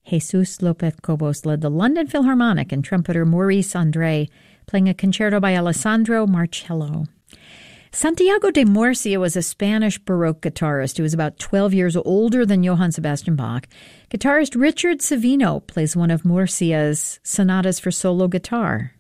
Jesus Lopez Cobos led the London Philharmonic and trumpeter Maurice André playing a concerto by Alessandro Marcello. Santiago de Murcia was a Spanish Baroque guitarist who was about 12 years older than Johann Sebastian Bach. Guitarist Richard Savino plays one of Murcia's sonatas for solo guitar.